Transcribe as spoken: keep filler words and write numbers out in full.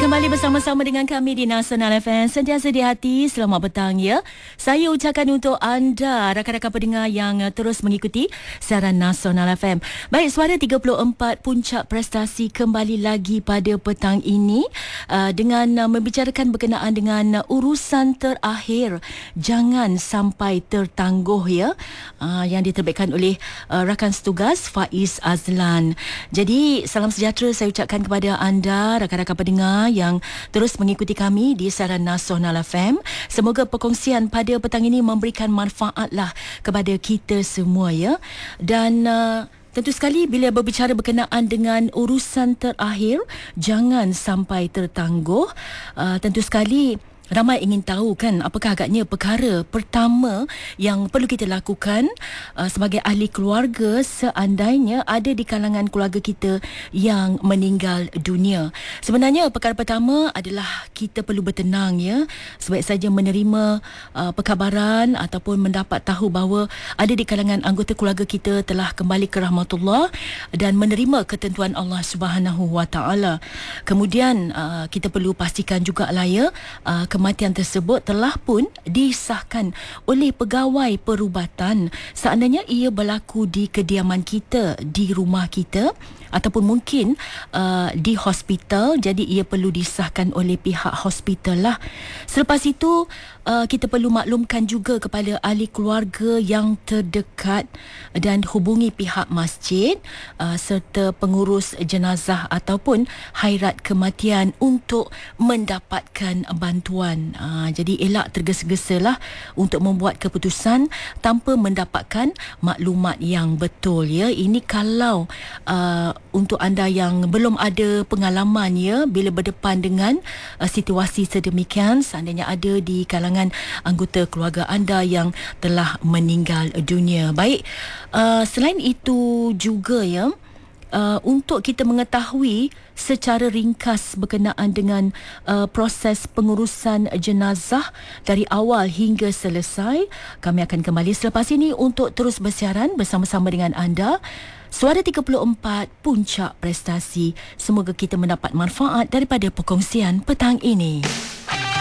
Kembali bersama-sama dengan kami di Nasional F M. Sentiasa di hati, selamat petang ya. Saya ucapkan untuk anda, rakan-rakan pendengar yang terus mengikuti siaran Nasional F M. Baik, Suara tiga puluh empat Puncak Prestasi kembali lagi pada petang ini uh, dengan uh, membicarakan berkenaan dengan uh, urusan terakhir. Jangan sampai tertangguh ya, uh, yang diterbitkan oleh uh, rakan setugas Faiz Azlan. Jadi, salam sejahtera saya ucapkan kepada anda, rakan-rakan pendengar yang terus mengikuti kami di siaran Nasional F M. Semoga perkongsian pada petang ini memberikan manfaatlah kepada kita semua ya. Dan uh, tentu sekali bila berbicara berkenaan dengan urusan terakhir, jangan sampai tertangguh. Uh, tentu sekali ramai ingin tahu kan apakah agaknya perkara pertama yang perlu kita lakukan uh, sebagai ahli keluarga seandainya ada di kalangan keluarga kita yang meninggal dunia. Sebenarnya perkara pertama adalah kita perlu bertenang ya. Sebaik saja menerima uh, perkabaran ataupun mendapat tahu bahawa ada di kalangan anggota keluarga kita telah kembali ke rahmatullah dan menerima ketentuan Allah Subhanahu Wa Taala. Kemudian uh, kita perlu pastikan jugalah ya uh, kematian tersebut telah pun disahkan oleh pegawai perubatan seandainya ia berlaku di kediaman kita, di rumah kita ataupun mungkin uh, di hospital, jadi ia perlu disahkan oleh pihak hospital lah. Selepas itu uh, kita perlu maklumkan juga kepada ahli keluarga yang terdekat dan hubungi pihak masjid uh, serta pengurus jenazah ataupun hairat kematian untuk mendapatkan bantuan. Uh, jadi elak tergesa-gesa lah untuk membuat keputusan tanpa mendapatkan maklumat yang betul ya. Ini kalau uh, untuk anda yang belum ada pengalaman ya bila berdepan dengan uh, situasi sedemikian, seandainya ada di kalangan anggota keluarga anda yang telah meninggal dunia. Baik, uh, selain itu juga ya, Uh, untuk kita mengetahui secara ringkas berkenaan dengan uh, proses pengurusan jenazah dari awal hingga selesai, kami akan kembali selepas ini untuk terus bersiaran bersama-sama dengan anda. Suara tiga puluh empat Puncak Prestasi. Semoga kita mendapat manfaat daripada perkongsian petang ini.